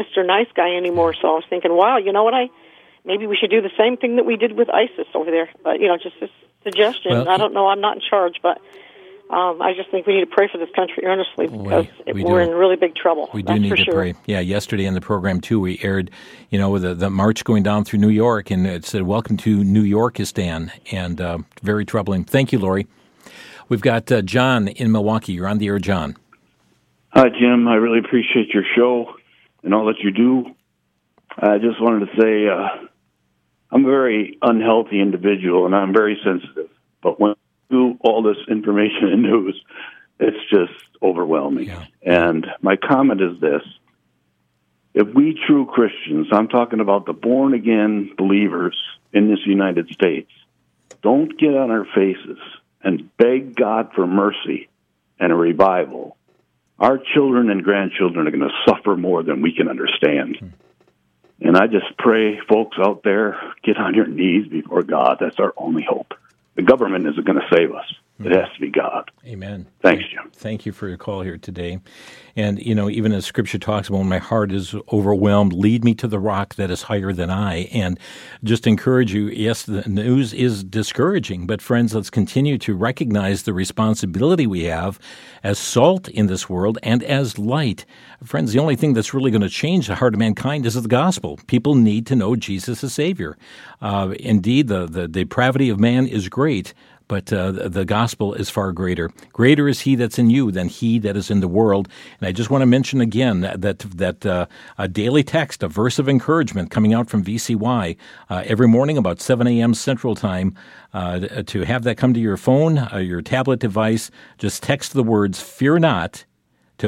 Mr. Nice Guy anymore. So I was thinking, wow, you know what? Maybe we should do the same thing that we did with ISIS over there. But, just a suggestion. Well, I don't know. I'm not in charge, but I just think we need to pray for this country earnestly because we're in really big trouble. We do need to pray. Yeah, yesterday in the program, too, we aired, the march going down through New York, and it said, "Welcome to New Yorkistan," and very troubling. Thank you, Lori. We've got John in Milwaukee. You're on the air, John. Hi, Jim. I really appreciate your show and all that you do. I just wanted to say I'm a very unhealthy individual, and I'm very sensitive. But when you do all this information and news, it's just overwhelming. Yeah. And my comment is this. If we true Christians, I'm talking about the born-again believers in this United States, don't get on our faces and beg God for mercy and a revival, our children and grandchildren are going to suffer more than we can understand. And I just pray, folks out there, get on your knees before God. That's our only hope. The government isn't going to save us. It has to be God. Amen. Thanks, Jim. Thank you for your call here today. And, even as Scripture talks about, when my heart is overwhelmed, lead me to the rock that is higher than I. And just encourage you, yes, the news is discouraging, but friends, let's continue to recognize the responsibility we have as salt in this world and as light. Friends, the only thing that's really going to change the heart of mankind is the gospel. People need to know Jesus as Savior. Indeed, the depravity of man is great, but the gospel is far greater. Greater is he that's in you than he that is in the world. And I just want to mention again that a daily text, a verse of encouragement coming out from VCY every morning about 7 a.m. Central Time. To have that come to your phone, your tablet device, just text the words, "Fear not," to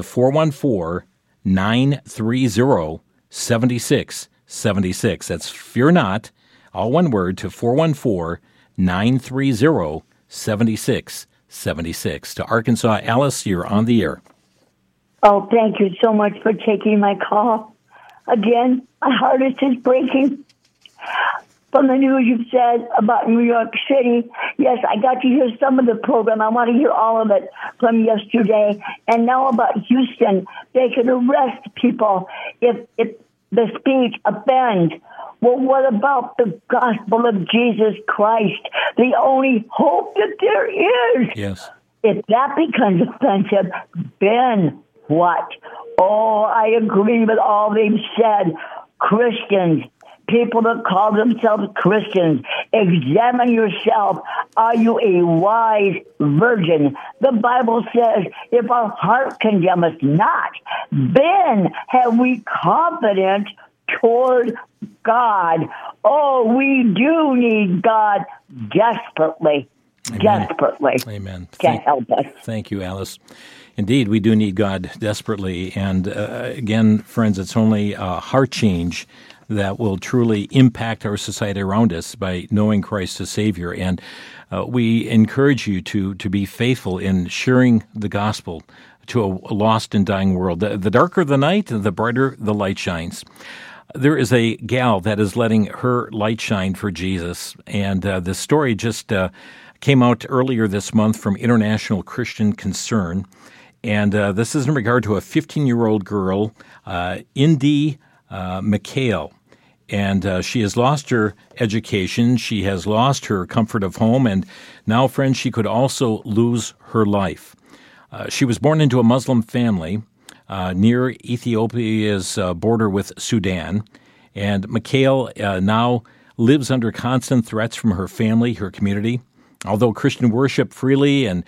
414-930-7676. That's "Fear not," all one word, to 414-930-7676. To Arkansas, Alice, you're on the air. Oh, thank you so much for taking my call. Again, my heart is just breaking from the news you've said about New York City. Yes, I got to hear some of the program. I want to hear all of it from yesterday. And now about Houston, they could arrest people if the speech offends. Well, what about the gospel of Jesus Christ, the only hope that there is? Yes. If that becomes offensive, then what? Oh, I agree with all they've said. Christians, people that call themselves Christians, examine yourself. Are you a wise virgin? The Bible says, if our heart condemn us not, then have we confidence toward God. Oh, we do need God desperately. Amen. Desperately. Amen. Can't help us. Thank you, Alice. Indeed, we do need God desperately. And again, friends, it's only a heart change that will truly impact our society around us by knowing Christ as Savior. And we encourage you to be faithful in sharing the gospel to a lost and dying world. The darker the night, the brighter the light shines. There is a gal that is letting her light shine for Jesus. And the story just came out earlier this month from International Christian Concern. And this is in regard to a 15-year-old girl, Indy McHale. And she has lost her education. She has lost her comfort of home. And now, friends, she could also lose her life. She was born into a Muslim family near Ethiopia's border with Sudan. And McHale now lives under constant threats from her family, her community. Although Christians do worship freely and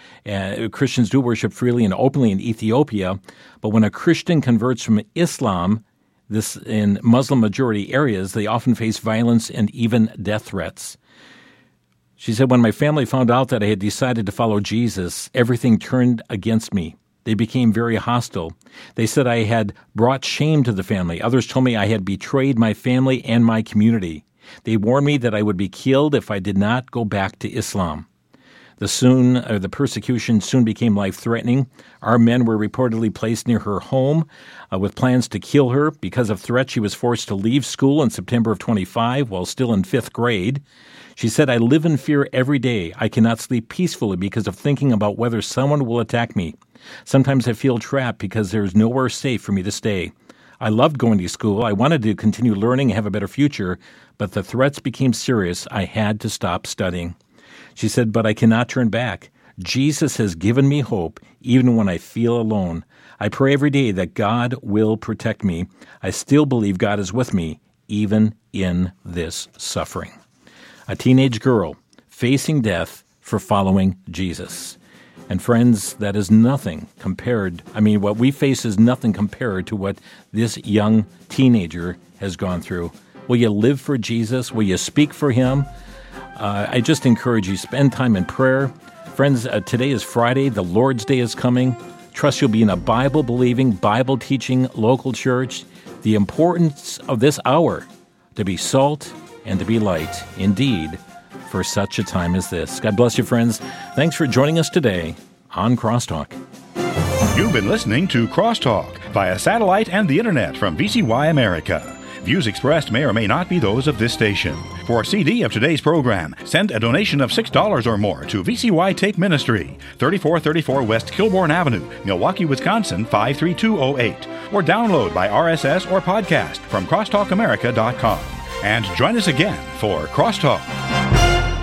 openly in Ethiopia, but when a Christian converts from Islam, this in Muslim-majority areas, they often face violence and even death threats. She said, when my family found out that I had decided to follow Jesus, everything turned against me. They became very hostile. They said I had brought shame to the family. Others told me I had betrayed my family and my community. They warned me that I would be killed if I did not go back to Islam. The persecution soon became life-threatening. Our men were reportedly placed near her home with plans to kill her. Because of threats, she was forced to leave school in September of 25 while still in 5th grade. She said, I live in fear every day. I cannot sleep peacefully because of thinking about whether someone will attack me. Sometimes I feel trapped because there is nowhere safe for me to stay. I loved going to school. I wanted to continue learning and have a better future, but the threats became serious. I had to stop studying. She said, but I cannot turn back. Jesus has given me hope even when I feel alone. I pray every day that God will protect me. I still believe God is with me, even in this suffering. A teenage girl facing death for following Jesus. And friends, that is nothing compared. What we face is nothing compared to what this young teenager has gone through. Will you live for Jesus? Will you speak for him? I just encourage you, spend time in prayer. Friends, today is Friday. The Lord's Day is coming. Trust you'll be in a Bible-believing, Bible-teaching local church. The importance of this hour, to be salt and to be light, indeed, for such a time as this. God bless you, friends. Thanks for joining us today on Crosstalk. You've been listening to Crosstalk via satellite and the internet from VCY America. Views expressed may or may not be those of this station. For a CD of today's program, send a donation of $6 or more to VCY Tape Ministry, 3434 West Kilbourne Avenue, Milwaukee, Wisconsin, 53208, or download by RSS or podcast from crosstalkamerica.com. And join us again for Crosstalk.